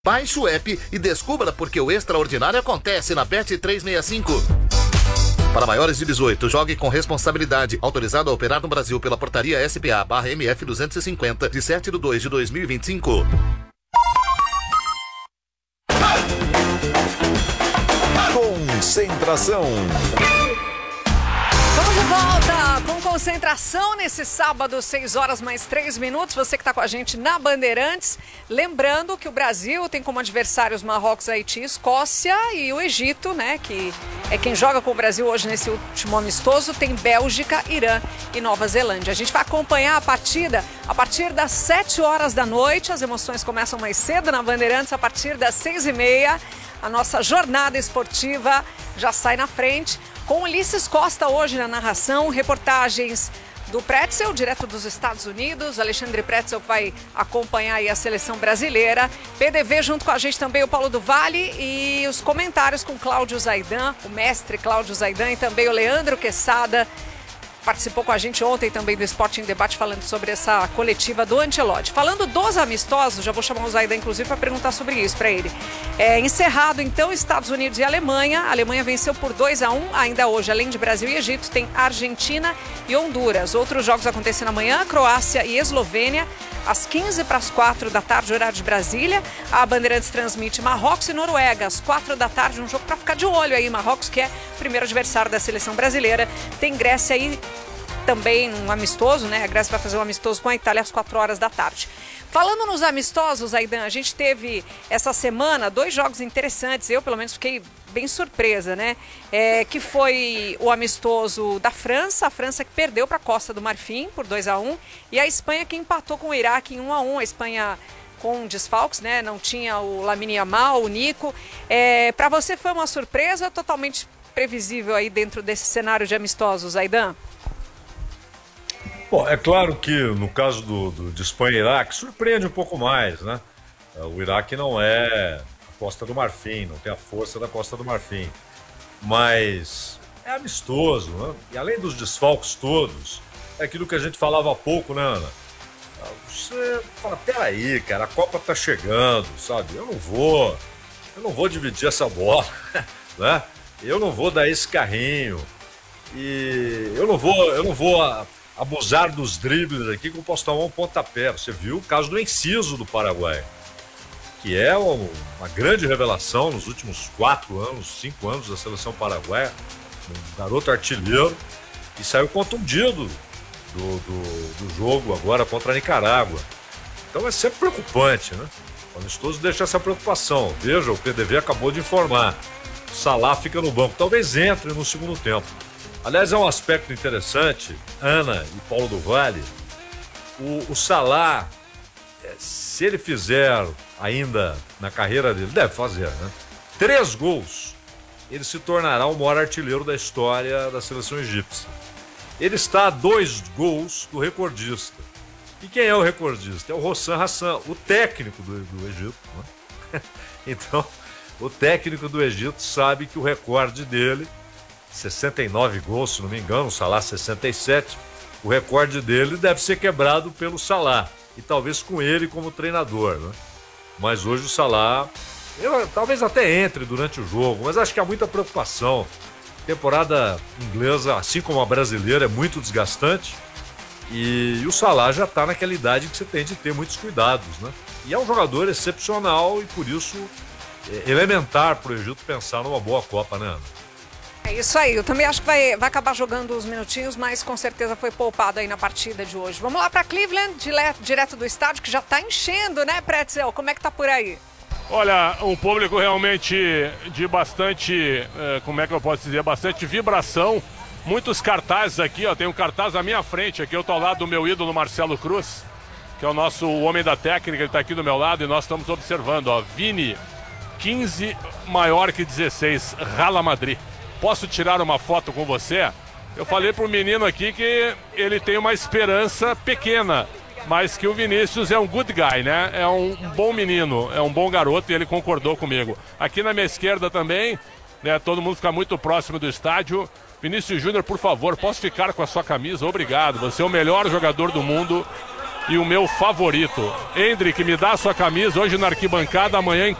Baixe o app e descubra porque o extraordinário acontece na Bet365. Para maiores de 18, jogue com responsabilidade. Autorizado a operar no Brasil pela portaria SPA/MF 250, de 7/2/2025. Concentração. Estamos de volta com concentração nesse sábado, 6 horas mais 3 minutos. Você que está com a gente na Bandeirantes. Lembrando que o Brasil tem como adversários Marrocos, Haiti, Escócia e o Egito, né? Que é quem joga com o Brasil hoje nesse último amistoso. Tem Bélgica, Irã e Nova Zelândia. A gente vai acompanhar a partida a partir das 7 horas da noite. As emoções começam mais cedo na Bandeirantes, a partir das 6h30. A nossa jornada esportiva já sai na frente. Com Ulisses Costa hoje na narração, reportagens do Pretzel, direto dos Estados Unidos. Alexandre Pretzel vai acompanhar aí a seleção brasileira. PDV junto com a gente também o Paulo do Vale e os comentários com Cláudio Zaidan, o mestre Cláudio Zaidan e também o Leandro Quesada. Participou com a gente ontem também do Esporte em Debate falando sobre essa coletiva do Ancelotti. Falando dos amistosos, já vou chamar o Zaidan inclusive para perguntar sobre isso para ele. Encerrado então Estados Unidos e Alemanha. A Alemanha venceu por 2-1 ainda hoje. Além de Brasil e Egito, tem Argentina e Honduras. Outros jogos acontecendo amanhã, Croácia e Eslovênia. Às 15:45 da tarde, horário de Brasília. A Bandeirantes transmite Marrocos e Noruega. Às 4 da tarde, um jogo para ficar de olho aí. Marrocos, que é o primeiro adversário da seleção brasileira. Tem Grécia aí também um amistoso, né? A Grécia vai fazer um amistoso com a Itália às 4 horas da tarde. Falando nos amistosos, Aidan, a gente teve essa semana 2 jogos interessantes. Eu, pelo menos, fiquei bem surpresa, né? Que foi o amistoso da França. A França que perdeu para a Costa do Marfim por 2-1. E a Espanha que empatou com o Iraque em 1-1. A Espanha com desfalques, né? Não tinha o Lamine Yamal, o Nico. Para você foi uma surpresa ou totalmente previsível aí dentro desse cenário de amistosos, Aidan? Bom, é claro que no caso de Espanha e Iraque, surpreende um pouco mais, né? O Iraque não é a Costa do Marfim, não tem a força da Costa do Marfim. Mas é amistoso, né? E além dos desfalques todos, é aquilo que a gente falava há pouco, né, Ana? Você fala, peraí, cara, a Copa tá chegando, sabe? Eu não vou dividir essa bola, né? Eu não vou dar esse carrinho. E eu não vou abusar dos dribles aqui que eu posso tomar um pontapé. Você viu o caso do Enciso do Paraguai, que é uma grande revelação nos últimos 5 anos da seleção paraguaia, um garoto artilheiro que saiu contundido do jogo agora contra a Nicarágua. Então é sempre preocupante, né? O amistoso deixa essa preocupação. Veja, o PDV acabou de informar, o Salah fica no banco, talvez entre no segundo tempo. Aliás, é um aspecto interessante, Ana e Paulo do Vale, o Salah, se ele fizer ainda na carreira dele, deve fazer, né? 3 gols, ele se tornará o maior artilheiro da história da seleção egípcia. Ele está a 2 gols do recordista. E quem é o recordista? É o Hossam Hassan, o técnico do Egito, né? Então, o técnico do Egito sabe que o recorde dele, 69 gols, se não me engano, o Salah 67, o recorde dele deve ser quebrado pelo Salah, e talvez com ele como treinador, né? Mas hoje o Salah, talvez até entre durante o jogo, mas acho que há muita preocupação. A temporada inglesa, assim como a brasileira, é muito desgastante, e o Salah já está naquela idade que você tem de ter muitos cuidados, né? E é um jogador excepcional e por isso elementar para o Egito pensar numa boa Copa, né, Ana? É isso aí, eu também acho que vai acabar jogando os minutinhos, mas com certeza foi poupado aí na partida de hoje. Vamos lá para Cleveland, direto do estádio, que já está enchendo, né, Pretzel? Como é que tá por aí? Olha, um público realmente de bastante, como é que eu posso dizer, bastante vibração. Muitos cartazes aqui, ó, tem um cartaz à minha frente, aqui eu tô ao lado do meu ídolo Marcelo Cruz, que é o nosso homem da técnica, ele tá aqui do meu lado e nós estamos observando, ó, Vini, 15 maior que 16, Rala Madrid. Posso tirar uma foto com você? Eu falei pro menino aqui que ele tem uma esperança pequena, mas que o Vinícius é um good guy, né? É um bom menino, é um bom garoto e ele concordou comigo. Aqui na minha esquerda também, né? Todo mundo fica muito próximo do estádio. Vinícius Júnior, por favor, posso ficar com a sua camisa? Obrigado, você é o melhor jogador do mundo. e o meu favorito. Hendrick, me dá a sua camisa hoje na arquibancada, amanhã em